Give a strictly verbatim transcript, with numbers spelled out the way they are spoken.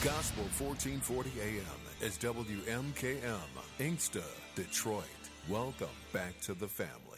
Gospel fourteen forty A M is W M K M, Inkster, Detroit. Welcome back to the family.